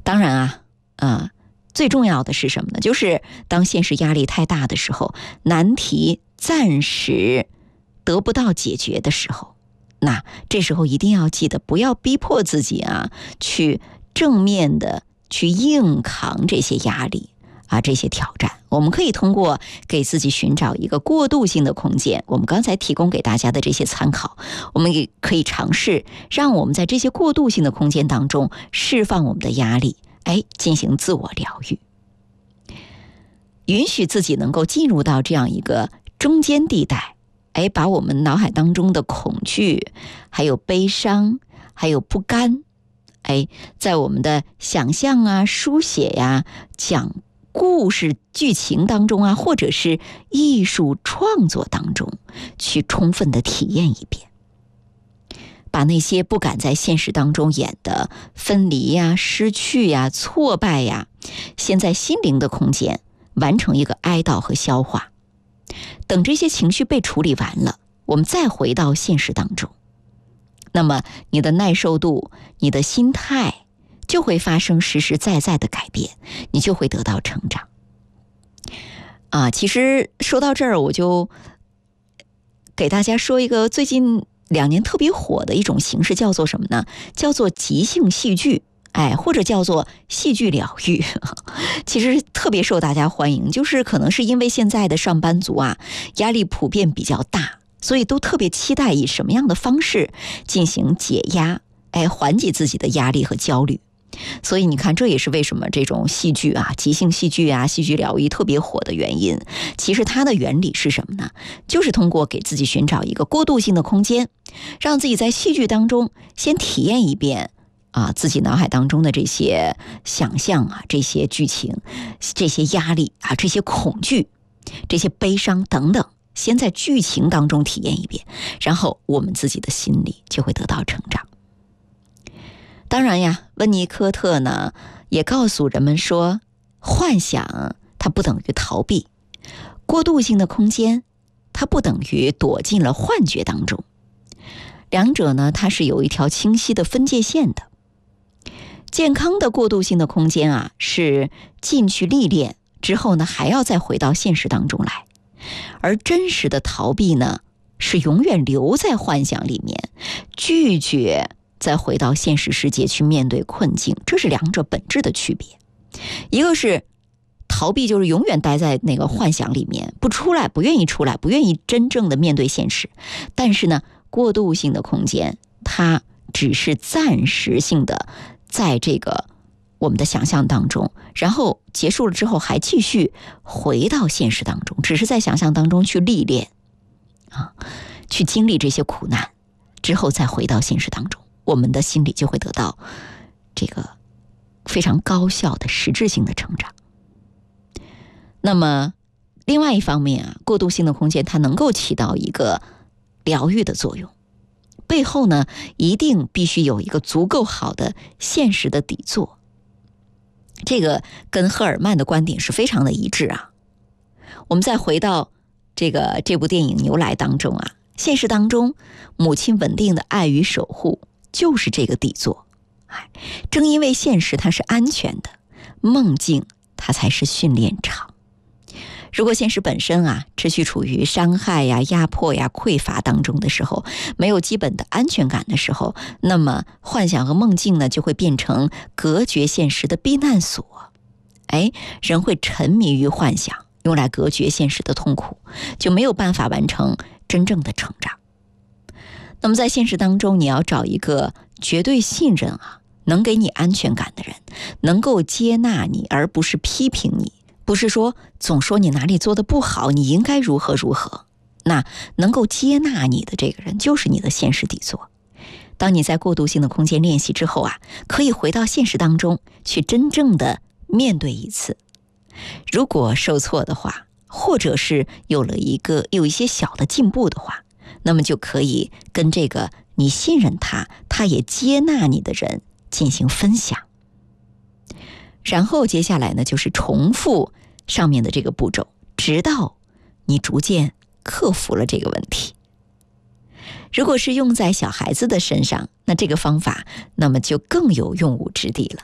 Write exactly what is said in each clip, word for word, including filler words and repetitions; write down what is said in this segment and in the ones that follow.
当然啊，呃，最重要的是什么呢？就是当现实压力太大的时候，难题暂时得不到解决的时候，那这时候一定要记得，不要逼迫自己啊，去正面的去硬扛这些压力啊，这些挑战。我们可以通过给自己寻找一个过渡性的空间，我们刚才提供给大家的这些参考，我们也可以尝试让我们在这些过渡性的空间当中释放我们的压力，哎，进行自我疗愈，允许自己能够进入到这样一个中间地带，哎，把我们脑海当中的恐惧，还有悲伤，还有不甘，哎，在我们的想象啊、书写呀、讲故事剧情当中啊，或者是艺术创作当中，去充分的体验一遍，把那些不敢在现实当中演的分离呀、失去呀、挫败呀，先在心灵的空间完成一个哀悼和消化。等这些情绪被处理完了，我们再回到现实当中，那么你的耐受度、你的心态就会发生实实在在的改变，你就会得到成长。啊，其实说到这儿，我就给大家说一个最近两年特别火的一种形式，叫做什么呢？叫做即兴戏剧，哎，或者叫做戏剧疗愈。其实特别受大家欢迎，就是可能是因为现在的上班族啊，压力普遍比较大，所以都特别期待以什么样的方式进行解压，哎，缓解自己的压力和焦虑。所以你看，这也是为什么这种戏剧啊、即兴戏剧啊、戏剧疗愈特别火的原因。其实它的原理是什么呢？就是通过给自己寻找一个过渡性的空间，让自己在戏剧当中先体验一遍啊自己脑海当中的这些想象啊、这些剧情、这些压力啊、这些恐惧、这些悲伤等等，先在剧情当中体验一遍，然后我们自己的心理就会得到成长。当然呀，温尼科特呢也告诉人们说，幻想它不等于逃避，过渡性的空间它不等于躲进了幻觉当中，两者呢它是有一条清晰的分界线的。健康的过渡性的空间啊，是进去历练之后呢，还要再回到现实当中来，而真实的逃避呢，是永远留在幻想里面，拒绝再回到现实世界去面对困境，这是两者本质的区别。一个是逃避，就是永远待在那个幻想里面，不出来，不愿意出来，不愿意真正的面对现实。但是呢，过渡性的空间，它只是暂时性的在这个我们的想象当中，然后结束了之后还继续回到现实当中，只是在想象当中去历练啊，去经历这些苦难之后再回到现实当中，我们的心理就会得到这个非常高效的实质性的成长。那么另外一方面啊，过渡性的空间它能够起到一个疗愈的作用，背后呢一定必须有一个足够好的现实的底座。这个跟赫尔曼的观点是非常的一致啊。我们再回到这个这部电影《牛来》当中啊，现实当中母亲稳定的爱与守护就是这个底座。哎，正因为现实它是安全的，梦境它才是训练场。如果现实本身啊持续处于伤害呀、压迫呀、匮乏当中的时候，没有基本的安全感的时候，那么幻想和梦境呢就会变成隔绝现实的避难所。哎，人会沉迷于幻想，用来隔绝现实的痛苦，就没有办法完成真正的成长。那么在现实当中，你要找一个绝对信任啊，能给你安全感的人，能够接纳你，而不是批评你，不是说总说你哪里做得不好，你应该如何如何。那能够接纳你的这个人，就是你的现实底座。当你在过渡性的空间练习之后啊，可以回到现实当中去真正的面对一次。如果受挫的话，或者是有了一个有一些小的进步的话，那么就可以跟这个你信任他，他也接纳你的人进行分享。然后接下来呢，就是重复上面的这个步骤，直到你逐渐克服了这个问题。如果是用在小孩子的身上，那这个方法那么就更有用武之地了。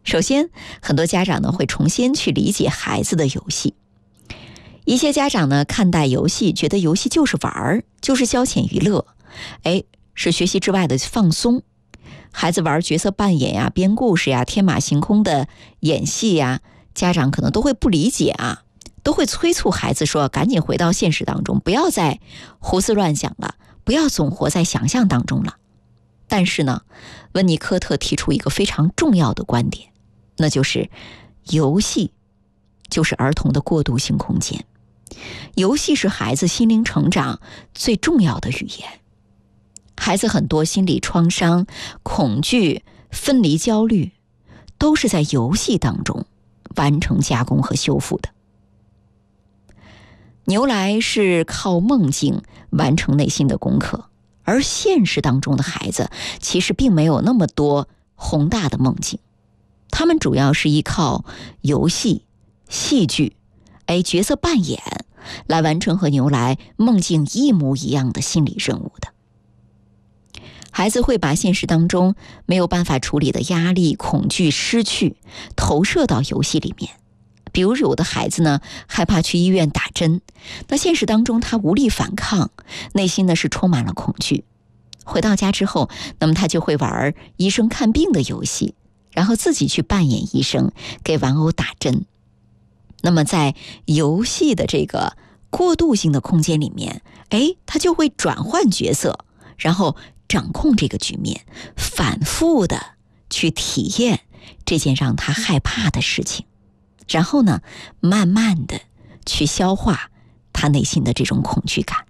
首先，很多家长呢会重新去理解孩子的游戏。一些家长呢看待游戏，觉得游戏就是玩儿，就是消遣娱乐，哎，是学习之外的放松。孩子玩角色扮演呀、编故事呀、天马行空的演戏呀，家长可能都会不理解啊，都会催促孩子说赶紧回到现实当中，不要再胡思乱想了，不要总活在想象当中了。但是呢，温尼科特提出一个非常重要的观点，那就是游戏就是儿童的过渡性空间，游戏是孩子心灵成长最重要的语言。孩子很多心理创伤、恐惧、分离焦虑，都是在游戏当中完成加工和修复的。牛来是靠梦境完成内心的功课，而现实当中的孩子其实并没有那么多宏大的梦境，他们主要是依靠游戏、戏剧、哎角色扮演来完成和牛来梦境一模一样的心理任务的。孩子会把现实当中没有办法处理的压力、恐惧、失去投射到游戏里面。比如有的孩子呢害怕去医院打针，那现实当中他无力反抗，内心呢是充满了恐惧。回到家之后，那么他就会玩医生看病的游戏，然后自己去扮演医生，给玩偶打针。那么在游戏的这个过渡性的空间里面，哎，他就会转换角色，然后掌控这个局面，反复的去体验这件让他害怕的事情，然后呢，慢慢的去消化他内心的这种恐惧感。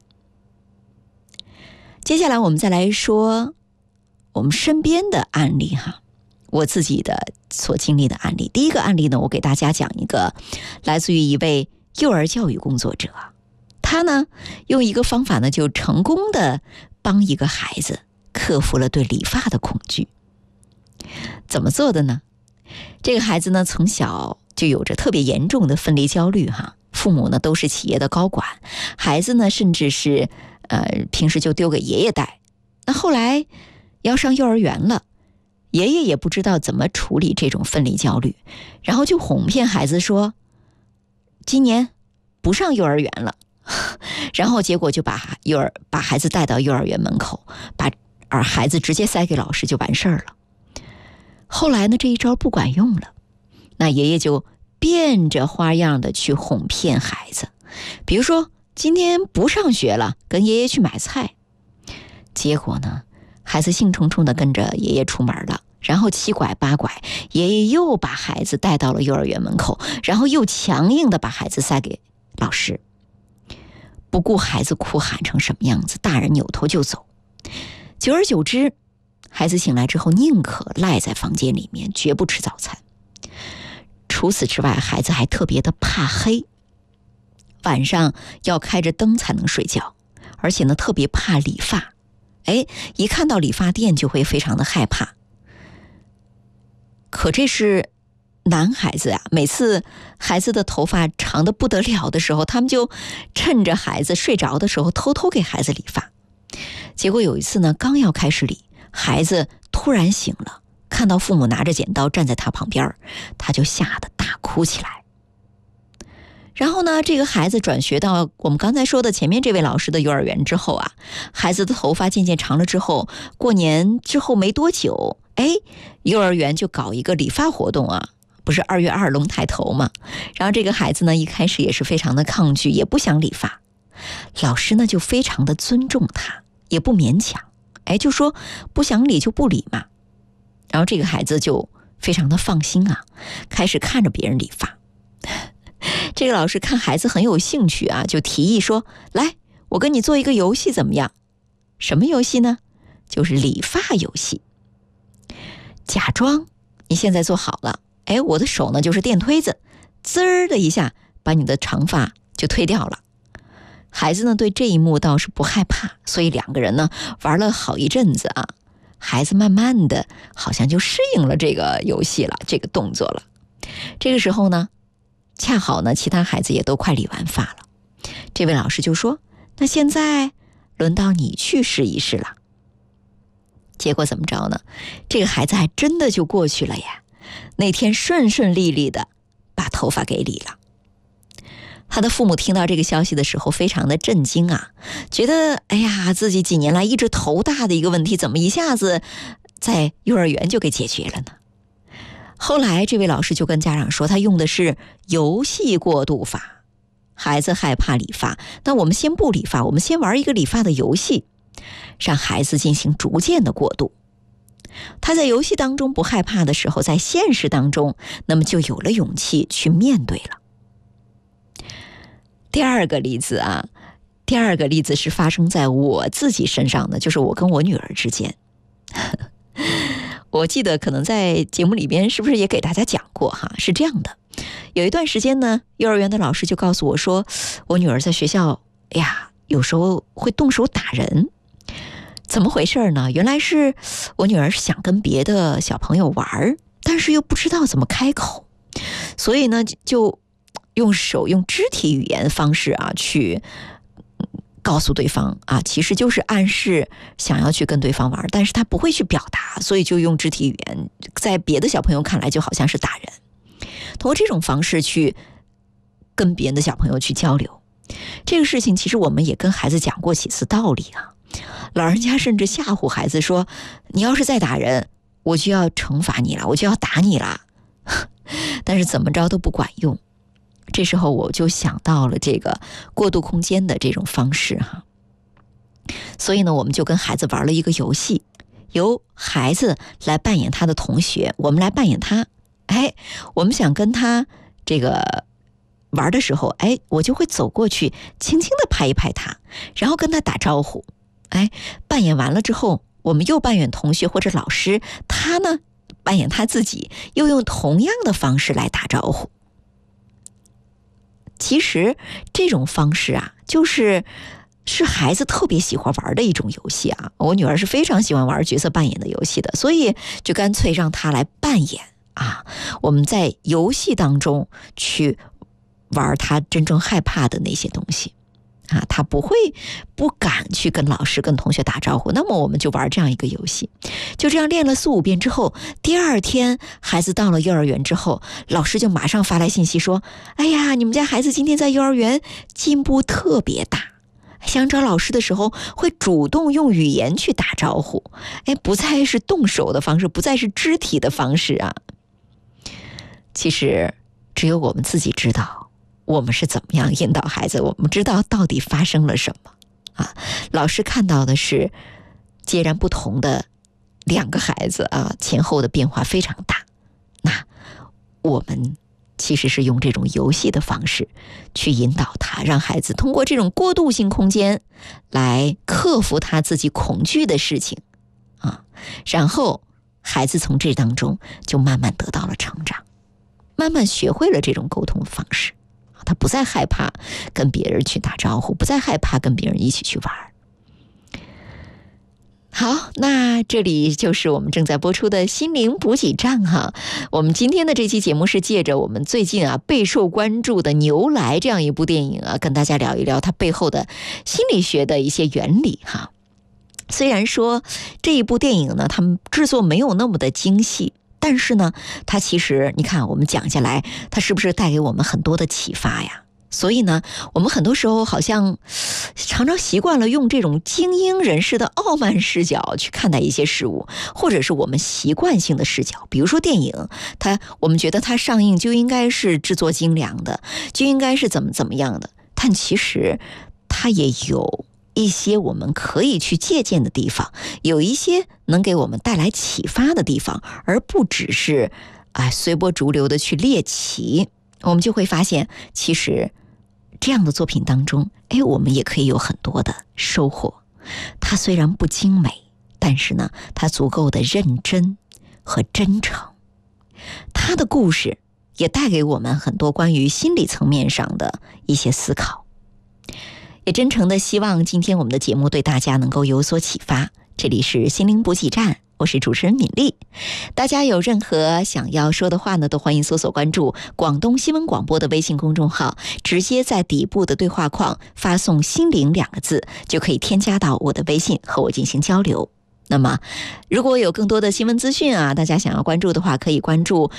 接下来我们再来说我们身边的案例哈，我自己的所经历的案例。第一个案例呢，我给大家讲一个来自于一位幼儿教育工作者，他呢用一个方法呢就成功的帮一个孩子克服了对理发的恐惧。怎么做的呢？这个孩子呢从小就有着特别严重的分离焦虑哈，父母呢都是企业的高管，孩子呢甚至是呃平时就丢给爷爷带。那后来要上幼儿园了，爷爷也不知道怎么处理这种分离焦虑，然后就哄骗孩子说今年不上幼儿园了，然后结果就把幼儿把孩子带到幼儿园门口，把而孩子直接塞给老师就完事儿了。后来呢，这一招不管用了，那爷爷就变着花样的去哄骗孩子，比如说今天不上学了，跟爷爷去买菜。结果呢，孩子兴冲冲的跟着爷爷出门了，然后七拐八拐，爷爷又把孩子带到了幼儿园门口，然后又强硬的把孩子塞给老师，不顾孩子哭喊成什么样子，大人扭头就走。久而久之，孩子醒来之后宁可赖在房间里面，绝不吃早餐。除此之外，孩子还特别的怕黑，晚上要开着灯才能睡觉，而且呢特别怕理发，哎，一看到理发店就会非常的害怕。可这是男孩子啊，每次孩子的头发长得不得了的时候，他们就趁着孩子睡着的时候偷偷给孩子理发。结果有一次呢，刚要开始理，孩子突然醒了，看到父母拿着剪刀站在他旁边，他就吓得大哭起来。然后呢，这个孩子转学到我们刚才说的前面这位老师的幼儿园之后啊，孩子的头发渐渐长了之后，过年之后没多久，哎，幼儿园就搞一个理发活动啊，不是二月二龙抬头嘛。然后这个孩子呢，一开始也是非常的抗拒，也不想理发。老师呢就非常的尊重他，也不勉强，哎，就说不想理就不理嘛。然后这个孩子就非常的放心啊，开始看着别人理发。这个老师看孩子很有兴趣啊，就提议说，来，我跟你做一个游戏怎么样？什么游戏呢？就是理发游戏。假装你现在做好了，哎，我的手呢就是电推子，滋儿的一下把你的长发就推掉了。孩子呢对这一幕倒是不害怕，所以两个人呢玩了好一阵子啊，孩子慢慢的好像就适应了这个游戏了，这个动作了。这个时候呢，恰好呢其他孩子也都快理完发了，这位老师就说，那现在轮到你去试一试了。结果怎么着呢？这个孩子还真的就过去了呀， 那天顺顺利利的把头发给理了。他的父母听到这个消息的时候非常的震惊啊，觉得哎呀，自己几年来一直头大的一个问题，怎么一下子在幼儿园就给解决了呢？后来这位老师就跟家长说，他用的是游戏过渡法。孩子害怕理发，那我们先不理发，我们先玩一个理发的游戏，让孩子进行逐渐的过渡。他在游戏当中不害怕的时候，在现实当中，那么就有了勇气去面对了。第二个例子啊，第二个例子是发生在我自己身上的，就是我跟我女儿之间。我记得可能在节目里边是不是也给大家讲过哈？是这样的，有一段时间呢，幼儿园的老师就告诉我说，我女儿在学校，哎呀，有时候会动手打人。怎么回事呢？原来是我女儿想跟别的小朋友玩，但是又不知道怎么开口，所以呢，就用手用肢体语言方式啊，去告诉对方啊，其实就是暗示想要去跟对方玩，但是他不会去表达，所以就用肢体语言，在别的小朋友看来就好像是打人。通过这种方式去跟别的小朋友去交流，这个事情其实我们也跟孩子讲过几次道理啊。老人家甚至吓唬孩子说，你要是再打人，我就要惩罚你了，我就要打你了。但是怎么着都不管用。这时候我就想到了这个过渡空间的这种方式哈，所以呢，我们就跟孩子玩了一个游戏，由孩子来扮演他的同学，我们来扮演他。哎，我们想跟他这个玩的时候，哎，我就会走过去，轻轻地拍一拍他，然后跟他打招呼。哎，扮演完了之后，我们又扮演同学或者老师，他呢扮演他自己，又用同样的方式来打招呼。其实这种方式啊，就是是孩子特别喜欢玩的一种游戏啊。我女儿是非常喜欢玩角色扮演的游戏的，所以就干脆让她来扮演啊。我们在游戏当中去玩她真正害怕的那些东西啊，她不会不敢去跟老师跟同学打招呼，那么我们就玩这样一个游戏。就这样练了四五遍之后，第二天孩子到了幼儿园之后，老师就马上发来信息说，哎呀，你们家孩子今天在幼儿园进步特别大，想找老师的时候会主动用语言去打招呼，哎，不再是动手的方式，不再是肢体的方式啊。其实只有我们自己知道我们是怎么样引导孩子，我们知道到底发生了什么啊。老师看到的是截然不同的两个孩子啊，前后的变化非常大。那我们其实是用这种游戏的方式去引导他，让孩子通过这种过渡性空间来克服他自己恐惧的事情啊，然后孩子从这当中就慢慢得到了成长，慢慢学会了这种沟通方式。他不再害怕跟别人去打招呼，不再害怕跟别人一起去玩。好，那这里就是我们正在播出的心灵补给站哈。我们今天的这期节目是借着我们最近啊备受关注的《牛来》这样一部电影啊，跟大家聊一聊它背后的心理学的一些原理哈。虽然说这一部电影呢，他们制作没有那么的精细，但是呢，它其实你看我们讲下来，它是不是带给我们很多的启发呀？所以呢，我们很多时候好像常常习惯了用这种精英人士的傲慢视角去看待一些事物，或者是我们习惯性的视角。比如说电影，它我们觉得它上映就应该是制作精良的，就应该是怎么怎么样的，但其实它也有一些我们可以去借鉴的地方，有一些能给我们带来启发的地方，而不只是哎随波逐流的去猎奇。我们就会发现，其实这样的作品当中，哎，我们也可以有很多的收获。它虽然不精美，但是呢，它足够的认真和真诚。它的故事也带给我们很多关于心理层面上的一些思考。也真诚的希望今天我们的节目对大家能够有所启发。这里是心灵补给站，我是主持人敏丽。大家有任何想要说的话呢，都欢迎搜索关注广东新闻广播的微信公众号，直接在底部的对话框发送心灵两个字，就可以添加到我的微信和我进行交流。那么如果有更多的新闻资讯啊，大家想要关注的话，可以关注